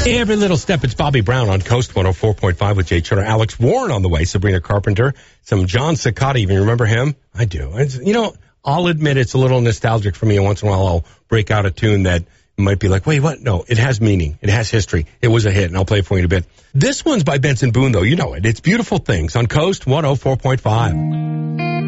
Every little step. It's Bobby Brown on Coast 104.5 with Jay Turner. Alex Warren on the way. Sabrina Carpenter. Some John Cicciotti. Even remember him? I do. I'll admit it's a little nostalgic for me. And once in a while, I'll break out a tune that might be like, wait, what? No, it has meaning. It has history. It was a hit, and I'll play it for you in a bit. This one's by Benson Boone, though. You know it. It's Beautiful Things on Coast 104.5.